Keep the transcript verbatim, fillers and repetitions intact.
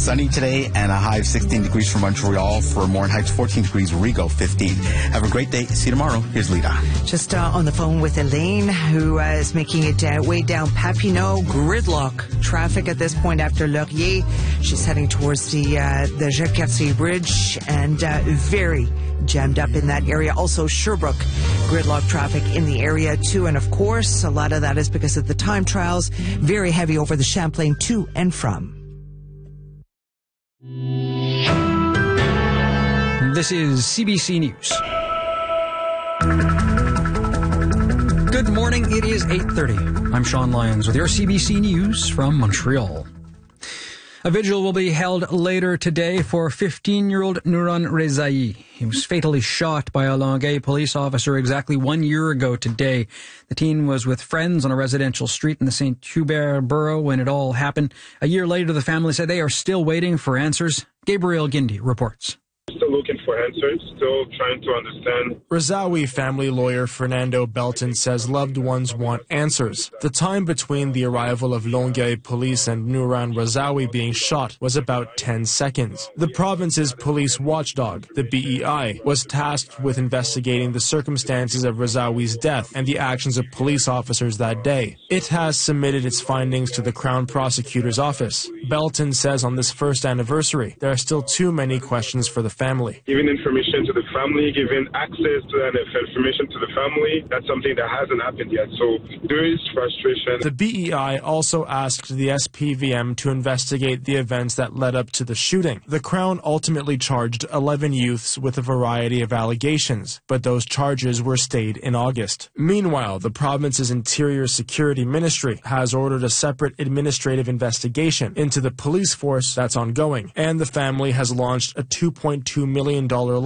sunny today and a high of sixteen degrees for Montreal. For Morin Heights, fourteen degrees. Rigaud, fifteen. Have a great day. See you tomorrow. Here's Lita. Just uh, on the phone with Elaine, who uh, is making it uh, way down Papineau. Gridlock traffic at this point after Laurier. She's heading towards the uh, the Jacques-Cartier Bridge and uh, very jammed up in that area. Also Sherbrooke, gridlock traffic in the area too. And of course, a lot of that is because of the time trials. Very heavy over the Champlain to and from. This is C B C News. Good morning. It is eight thirty. I'm Sean Lyons with your C B C News from Montreal. A vigil will be held later today for fifteen-year-old Nouran Rezaei. He was fatally shot by a Longueuil police officer exactly one year ago today. The teen was with friends on a residential street in the Saint Hubert borough when it all happened. A year later, the family said they are still waiting for answers. Gabriel Gindi reports. Still looking for answers, still trying to understand. Rezaei family lawyer Fernando Belton says loved ones want answers. The time between the arrival of Longueuil police and Nouran Rezaei being shot was about ten seconds. The province's police watchdog, the B E I, was tasked with investigating the circumstances of Rezaei's death and the actions of police officers that day. It has submitted its findings to the Crown Prosecutor's Office. Belton says on this first anniversary, there are still too many questions for the family. Giving information to the family, giving access to that information to the family, that's something that hasn't happened yet. So there is frustration. The B E I also asked the S P V M to investigate the events that led up to the shooting. The Crown ultimately charged eleven youths with a variety of allegations, but those charges were stayed in August. Meanwhile, the province's Interior Security Ministry has ordered a separate administrative investigation into the police force that's ongoing, and the family has launched a two point two million dollars